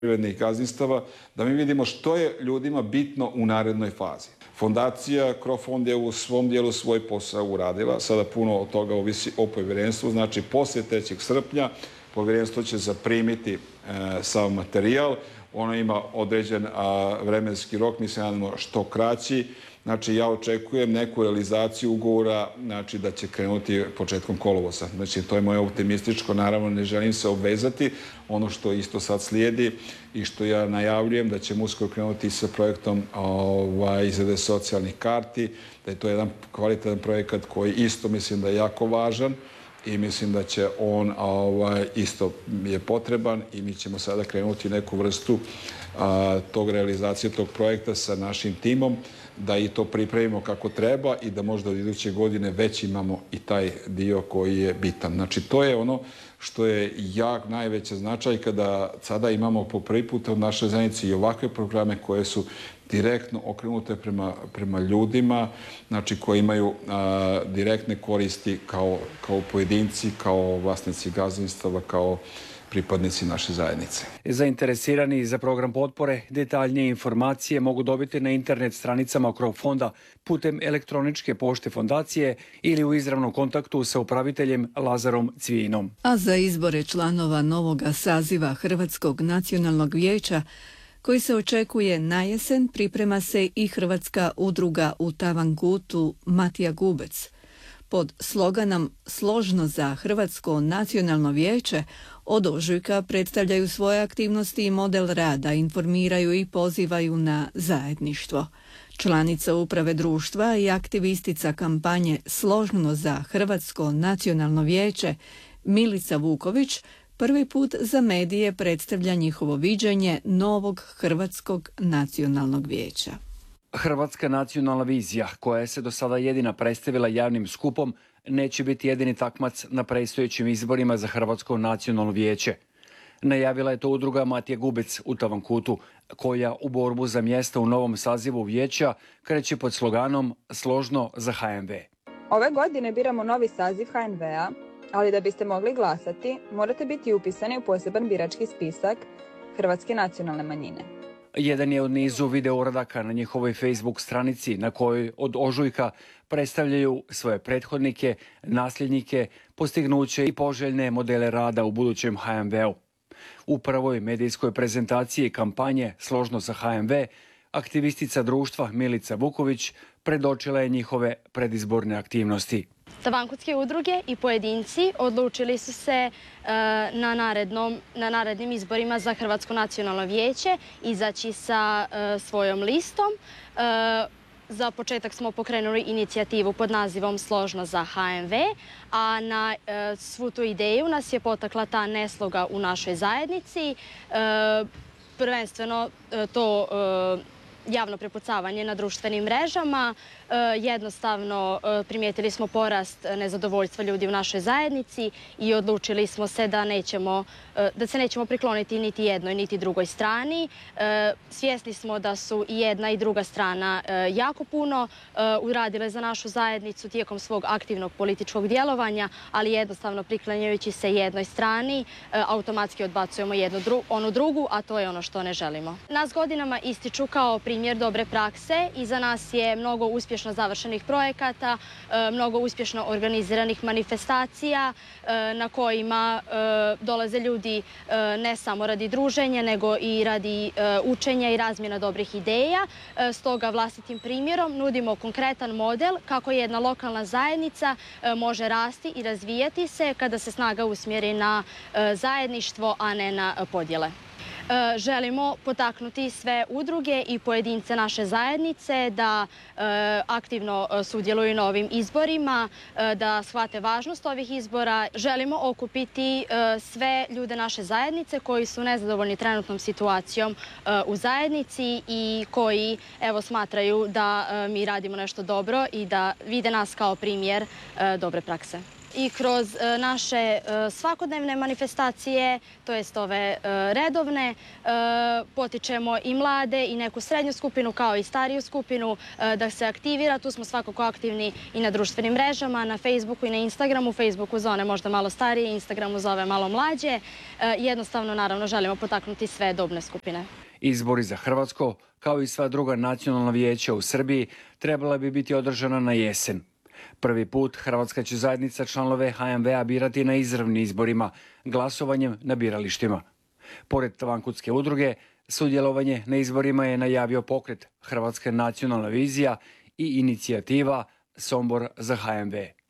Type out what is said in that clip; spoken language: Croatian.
poljoprivrednih gazdinstava, da mi vidimo što je ljudima bitno u narednoj fazi. Fondacija Crofond je u svom dijelu svoj posao uradila, sada puno od toga ovisi o povjerenstvu, znači poslije 3. srpnja povjerenstvo će zaprimiti sav materijal, ono ima određen vremenski rok, mi se nadamo što kraći. Znači, ja očekujem neku realizaciju ugovora, znači da će krenuti početkom kolovoza. Znači, to je moje optimističko, naravno ne želim se obvezati. Ono što isto sad slijedi i što ja najavljujem da ćemo uskoro krenuti sa projektom izrade socijalnih karti, da je to jedan kvalitetan projekat koji isto mislim da je jako važan i mislim da će on isto je potreban i mi ćemo sada krenuti neku vrstu tog realizacije tog projekta sa našim timom, da i to pripremimo kako treba i da možda od iduće godine već imamo i taj dio koji je bitan. Znači, to je ono što je najveća značajka da sada imamo po prvi put u našoj zajednici i ovakve programe koje su direktno okrenute prema ljudima, znači koji imaju direktne koristi kao pojedinci, kao vlasnici gazdinstava, kao pripadnici naše zajednice. Zainteresirani za program potpore detaljnije informacije mogu dobiti na internet stranicama Crofond-a putem elektroničke pošte fondacije ili u izravnom kontaktu sa upraviteljem Lazarom Cvijinom. A za izbore članova novoga saziva Hrvatskog nacionalnog vijeća koji se očekuje na jesen, priprema se i Hrvatska udruga u Tavankutu Matija Gubec. Pod sloganom Složno za Hrvatsko nacionalno vijeće od ožujka predstavljaju svoje aktivnosti i model rada, informiraju i pozivaju na zajedništvo. Članica uprave društva i aktivistica kampanje Složno za Hrvatsko nacionalno vijeće Milica Vuković prvi put za medije predstavlja njihovo viđenje novog Hrvatskog nacionalnog vijeća. Hrvatska nacionalna vizija, koja se do sada jedina predstavila javnim skupom, neće biti jedini takmac na predstojećim izborima za Hrvatsko nacionalno vijeće. Najavila je to udruga Matija Gubec u Tavankutu, koja u borbu za mjesta u novom sazivu vijeća kreće pod sloganom Složno za HNV. Ove godine biramo novi saziv HNV-a, ali da biste mogli glasati, morate biti upisani u poseban birački spisak Hrvatske nacionalne manjine. Jedan je od nizu video uradaka na njihovoj Facebook stranici na kojoj od ožujka predstavljaju svoje prethodnike, nasljednike, postignuće i poželjne modele rada u budućem HNV-u. U prvoj medijskoj prezentaciji kampanje Složno za HNV, aktivistica društva Milica Vuković predočila je njihove predizborne aktivnosti. Tavankutske udruge i pojedinci odlučili su se na narednim izborima za Hrvatsko nacionalno vijeće izaći sa svojom listom. Za početak smo pokrenuli inicijativu pod nazivom Složno za HNV, a na svu tu ideju nas je potakla ta nesloga u našoj zajednici. Prvenstveno to javno prepucavanje na društvenim mrežama. Jednostavno primijetili smo porast nezadovoljstva ljudi u našoj zajednici i odlučili smo se da se nećemo prikloniti niti jednoj niti drugoj strani. Svjesni smo da su i jedna i druga strana jako puno uradile za našu zajednicu tijekom svog aktivnog političkog djelovanja, ali jednostavno priklanjajući se jednoj strani automatski odbacujemo onu drugu, a to je ono što ne želimo. Nas godinama ističu kao primjer dobre prakse i za nas je mnogo uspješno završenih projekata, mnogo uspješno organiziranih manifestacija na kojima dolaze ljudi ne samo radi druženja, nego i radi učenja i razmjena dobrih ideja. Stoga vlastitim primjerom nudimo konkretan model kako jedna lokalna zajednica može rasti i razvijati se kada se snaga usmjeri na zajedništvo, a ne na podjele. Želimo potaknuti sve udruge i pojedince naše zajednice da aktivno sudjeluju na ovim izborima, da shvate važnost ovih izbora. Želimo okupiti sve ljude naše zajednice koji su nezadovoljni trenutnom situacijom u zajednici i koji smatraju da mi radimo nešto dobro i da vide nas kao primjer dobre prakse. i kroz naše svakodnevne manifestacije, to jest ove redovne, potičemo i mlade i neku srednju skupinu kao i stariju skupinu da se aktivira. Tu smo svakako aktivni i na društvenim mrežama, na Facebooku i na Instagramu. Facebooku za one možda malo starije, Instagramu za ove malo mlađe. Jednostavno, naravno, želimo potaknuti sve dobne skupine. Izbori za Hrvatsko, kao i sva druga nacionalna vijeća u Srbiji, trebala bi biti održana na jesen. Prvi put Hrvatska će zajednica članove HMV-a birati na izravnim izborima, glasovanjem na biralištima. Pored Tavankutske udruge, sudjelovanje na izborima je najavio pokret Hrvatska nacionalna vizija i inicijativa Sombor za HMV.